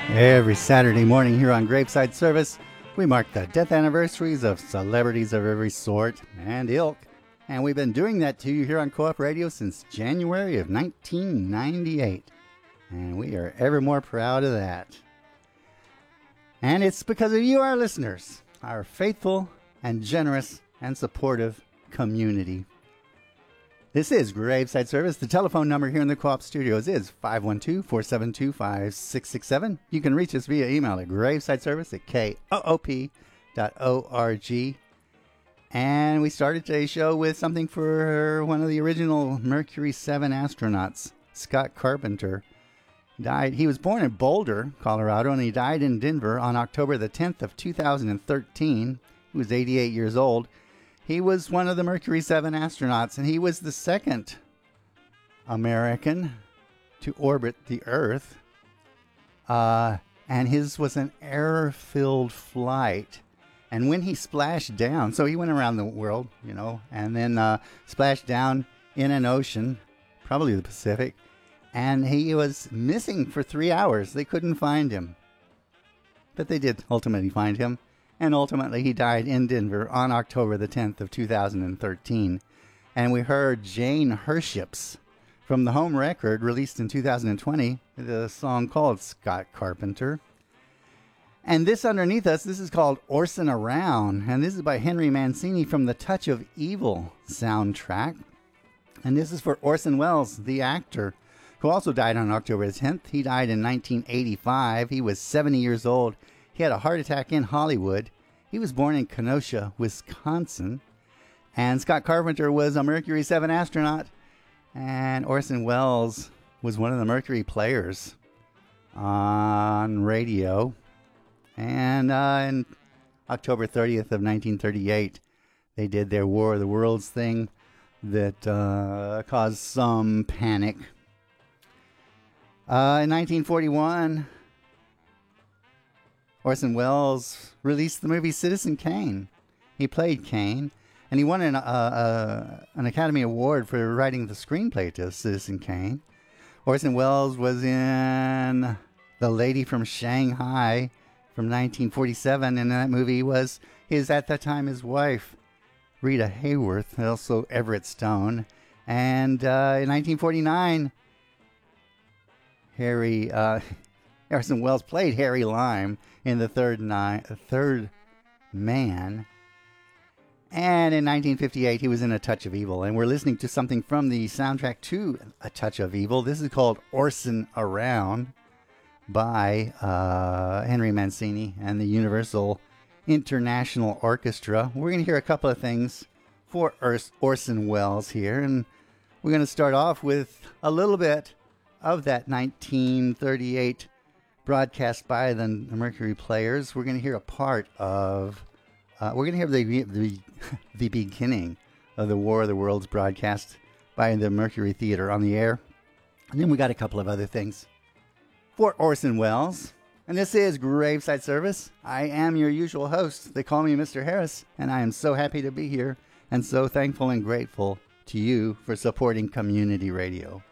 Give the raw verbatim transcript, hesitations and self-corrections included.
Every Saturday morning here on Graveside Service, we mark the death anniversaries of celebrities of every sort and ilk. And we've been doing that to you here on Co-op Radio since January of nineteen ninety-eight. And we are ever more proud of that. And it's because of you, our listeners, our faithful and generous and supportive community. This is Graveside Service. The telephone number here in the Co-op Studios is five one two, four seven two, five six six seven. You can reach us via email at gravesideservice at K O O P dot O R G. And we started today's show with something for one of the original Mercury seven astronauts, Scott Carpenter. Died. He was born in Boulder, Colorado, and he died in Denver on October the tenth of two thousand thirteen. He was eighty-eight years old. He was one of the Mercury seven astronauts, and he was the second American to orbit the Earth. Uh, and his was an air-filled flight. And when he splashed down, so he went around the world, you know, and then uh, splashed down in an ocean, probably the Pacific, and he was missing for three hours. They couldn't find him. But they did ultimately find him. And ultimately, he died in Denver on October the tenth of two thousand thirteen. And we heard Jane Herships from the home record released in two thousand twenty, the song called Scott Carpenter. And this underneath us, this is called Orson Around. And this is by Henry Mancini from the Touch of Evil soundtrack. And this is for Orson Welles, the actor, who also died on October the tenth. He died in nineteen eighty-five. He was seventy years old. He had a heart attack in Hollywood. He was born in Kenosha, Wisconsin. And Scott Carpenter was a Mercury seven astronaut. And Orson Welles was one of the Mercury players on radio. And uh, on October thirtieth of nineteen thirty-eight, they did their War of the Worlds thing that uh, caused some panic. Uh, in nineteen forty-one... Orson Welles released the movie Citizen Kane. He played Kane, and he won an, uh, uh, an Academy Award for writing the screenplay to Citizen Kane. Orson Welles was in The Lady from Shanghai from nineteen forty-seven, and that movie was his, at that time, his wife, Rita Hayworth, also Everett Stone. And uh, in nineteen forty-nine, Harry... Uh, Orson Welles played Harry Lime in The Third, Ni- Third Man. And in nineteen fifty-eight, he was in A Touch of Evil. And we're listening to something from the soundtrack to A Touch of Evil. This is called Orson Around by uh, Henry Mancini and the Universal International Orchestra. We're going to hear a couple of things for Urs- Orson Welles here. And we're going to start off with a little bit of that nineteen thirty-eight broadcast by the Mercury Players. We're going to hear a part of, uh, we're going to hear the, the the beginning of the War of the Worlds broadcast by the Mercury Theater on the air. And then we got a couple of other things for Orson Welles. And this is Graveside Service. I am your usual host. They call me Mister Harris, and I am so happy to be here and so thankful and grateful to you for supporting community radio.